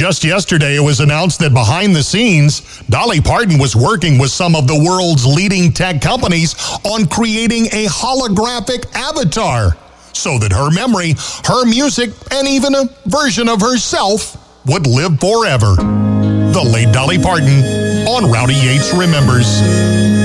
Just yesterday, it was announced that behind the scenes, Dolly Parton was working with some of the world's leading tech companies on creating a holographic avatar so that her memory, her music, and even a version of herself would live forever. The late Dolly Parton on Rowdy Yates Remembers.